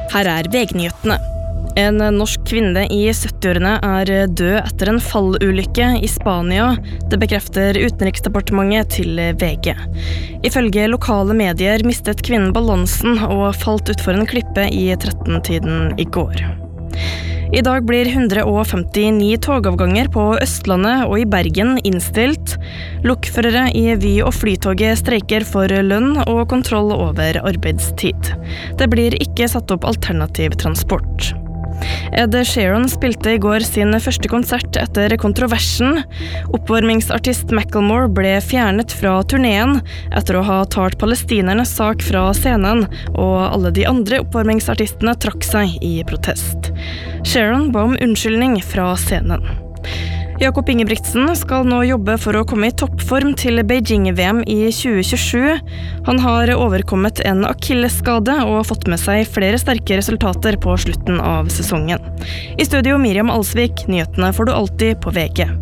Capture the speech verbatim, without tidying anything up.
Her er V G-nyhetene. En norsk kvinne i syttiårene er død etter en fallulykke i Spania. Det bekrefter Utenriksdepartementet til V G. Ifølge lokale medier mistet kvinnen balansen og falt utfor en klippe i tretten-tiden i går. I dag blir one hundred fifty-nine togavganger på Østlandet og i Bergen innstilt. Lokførere i Vy- og Flytoget streiker for lønn og kontroll over arbeidstid. Det blir ikke satt opp alternativ transport. Ed Sheeran spilte i går sin første konsert etter kontroversen. Oppvarmingsartist Macklemore ble fjernet fra turneen etter å ha talt palestinernes sak fra scenen, og alle de andre oppvarmingsartistene trakk seg i protest. Sheeran ba om unnskyldning fra scenen. Jakob Ingebrigtsen skal nå jobbe for å komme i toppform til Beijing-V M i tjue tjuesju. Han har overkommet en akillesskade og fått med seg flere sterke resultater på slutten av sesongen. I studio Miriam Alsvik, nyhetene får du alltid på V G.